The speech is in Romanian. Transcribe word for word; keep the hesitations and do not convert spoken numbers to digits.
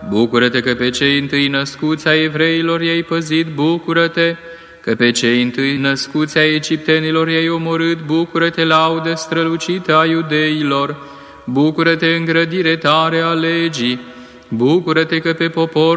Bucură-te că pe cei întâi născuți ai evreilor i-ai păzit, bucură-te că pe cei întâi născuți ai egiptenilor i-ai omorât, bucură-te, laudă strălucită a iudeilor, bucură-te, îngrădire tare a legii, bucură-te că pe popor